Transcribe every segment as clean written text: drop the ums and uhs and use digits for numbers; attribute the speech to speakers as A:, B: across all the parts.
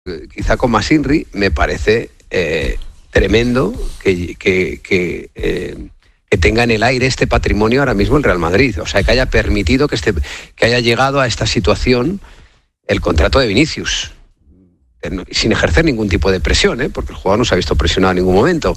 A: quizá con más Inri, me parece tremendo que tenga en el aire este patrimonio ahora mismo el Real Madrid. O sea, que haya permitido que haya llegado a esta situación el contrato de Vinicius, sin ejercer ningún tipo de presión, porque el jugador no se ha visto presionado en ningún momento.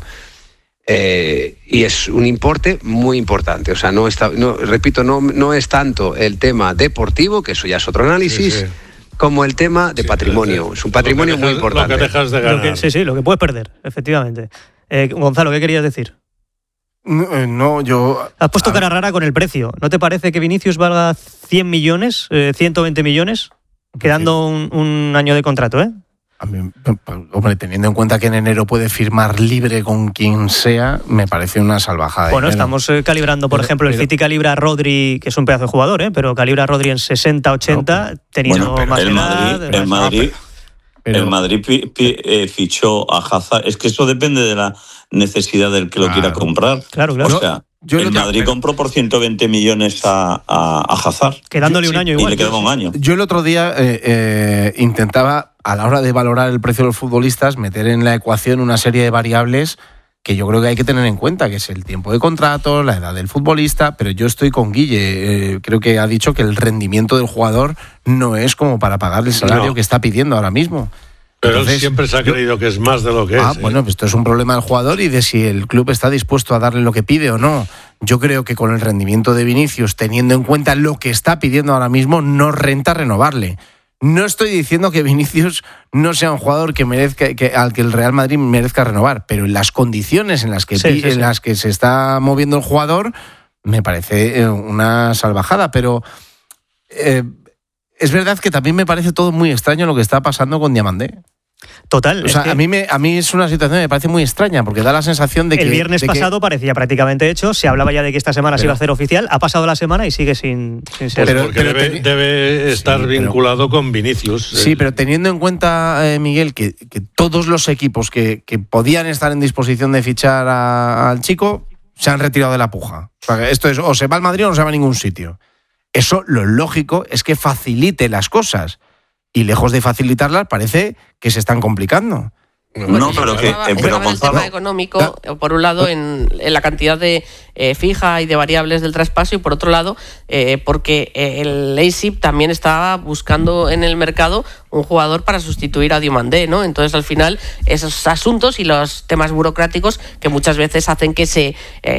A: Y es un importe muy importante. O sea, no es tanto el tema deportivo, que eso ya es otro análisis, sí. Como el tema de patrimonio. Es un patrimonio muy importante.
B: Lo que dejas de ganar.
C: Lo que puedes perder, efectivamente. Gonzalo, ¿qué querías decir?
D: No, yo...
C: Has puesto cara rara con el precio. ¿No te parece que Vinicius valga 100 millones, 120 millones, quedando un año de contrato,
D: A mí, hombre, teniendo en cuenta que en enero puede firmar libre con quien sea, me parece una salvajada.
C: Bueno, estamos calibrando, por ejemplo, el City calibra a Rodri, que es un pedazo de jugador, pero calibra a Rodri en 60-80, teniendo más edad.
E: El Madrid fichó a Hazard. Es que eso depende de la necesidad del que lo quiera comprar.
C: Claro.
E: O sea, el Madrid compró por 120 millones a Hazard.
C: Quedándole un año igual.
E: Y le quedaba un año.
D: Yo el otro día intentaba, a la hora de valorar el precio de los futbolistas, meter en la ecuación una serie de variables que yo creo que hay que tener en cuenta, que es el tiempo de contrato, la edad del futbolista, pero yo estoy con Guille. Creo que ha dicho que el rendimiento del jugador no es como para pagar el salario que está pidiendo ahora mismo.
B: Pero entonces, él siempre se ha creído que es más de lo que es.
D: Bueno, pues esto es un problema del jugador y de si el club está dispuesto a darle lo que pide o no. Yo creo que con el rendimiento de Vinicius, teniendo en cuenta lo que está pidiendo ahora mismo, no renta renovarle. No estoy diciendo que Vinicius no sea un jugador que merezca, al que el Real Madrid merezca renovar, pero en las condiciones en las que se está moviendo el jugador, me parece una salvajada. Pero es verdad que también me parece todo muy extraño lo que está pasando con Diamandé.
C: Total.
D: O sea, a mí es una situación que me parece muy extraña, porque da la sensación de que...
C: El viernes pasado parecía prácticamente hecho, se hablaba ya de que esta semana se iba a hacer oficial, ha pasado la semana y sigue sin ser.
B: Porque debe estar vinculado con Vinicius.
D: Sí, pero teniendo en cuenta, Miguel, que todos los equipos que podían estar en disposición de fichar al chico se han retirado de la puja. O sea, esto es, o se va al Madrid o no se va a ningún sitio. Eso, lo lógico es que facilite las cosas. Y lejos de facilitarlas, parece que se están complicando.
E: No, pero que...
F: Pero el tema económico, por un lado, en la cantidad de fija y de variables del traspaso, y por otro lado, porque el Leipzig también estaba buscando en el mercado un jugador para sustituir a Diomandé, ¿no? Entonces, al final, esos asuntos y los temas burocráticos que muchas veces hacen que se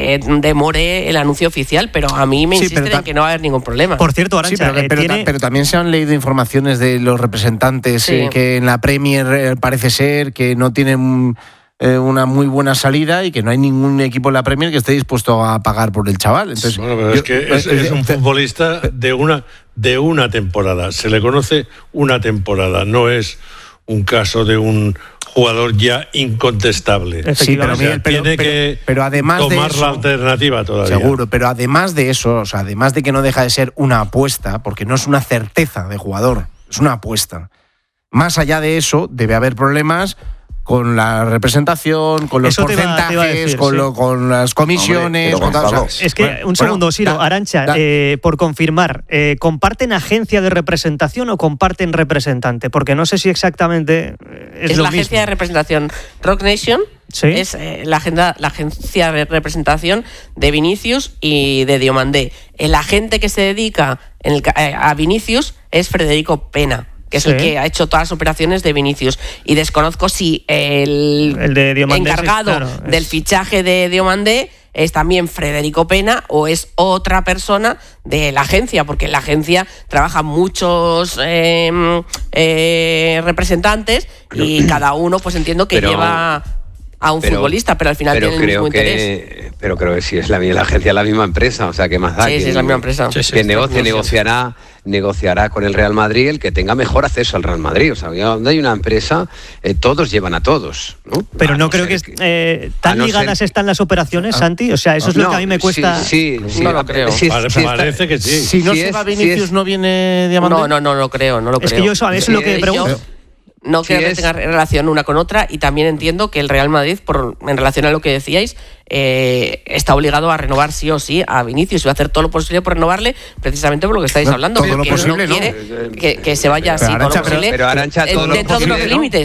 F: demore el anuncio oficial, pero a mí me insisten en que no va a haber ningún problema.
C: Por cierto, Arantxa,
D: pero también se han leído informaciones de los representantes que en la Premier parece ser que no tienen una muy buena salida y que no hay ningún equipo en la Premier que esté dispuesto a pagar por el chaval. Entonces,
B: bueno, pero es que es un futbolista de una temporada. Se le conoce una temporada, no es un caso de un jugador ya incontestable.
D: Sí, pero Miguel, pero además
B: tomar
D: de eso,
B: la alternativa todavía.
D: Seguro, pero además de eso, o sea, además de que no deja de ser una apuesta, porque no es una certeza de jugador, es una apuesta. Más allá de eso, debe haber problemas con la representación, con los porcentajes, con las comisiones.
C: Es que, un segundo, Siro, Arantxa, por confirmar, ¿comparten agencia de representación o comparten representante? Porque no sé si exactamente es lo
F: la
C: mismo.
F: Agencia de representación Rock Nation. ¿Sí? Es la agencia de representación de Vinicius y de Diomandé. El agente que se dedica a Vinicius es Federico Pena, que es el que ha hecho todas las operaciones de Vinicius. Y desconozco si el de Diomandé, encargado del fichaje de Diomandé es también Federico Pena o es otra persona de la agencia, porque en la agencia trabajan muchos representantes y cada uno, pues entiendo que lleva a un futbolista, pero al final tiene el mismo interés.
A: Pero creo que sí, es la agencia, es la misma empresa, o sea, ¿qué más da?
F: Sí, es la misma empresa.
A: Que negociará con el Real Madrid el que tenga mejor acceso al Real Madrid. O sea, donde hay una empresa, todos llevan a todos, ¿no?
C: Pero no creo que tan ligadas están las operaciones, Santi. O sea, eso es lo que a mí me cuesta.
A: Sí,
F: no lo creo.
B: Parece que sí.
D: Si no se va Vinicius, no viene Diamandé.
F: No lo creo.
C: Es que yo eso es lo que pregunto.
F: No creo que tenga relación una con otra, y también entiendo que el Real Madrid, en relación a lo que decíais, está obligado a renovar sí o sí a Vinicius y va a hacer todo lo posible por renovarle, precisamente por lo que estáis hablando.
D: Todo lo posible,
F: no quiere que se vaya así, todo lo posible,
A: pero Arantxa, todo
F: dentro de unos límites.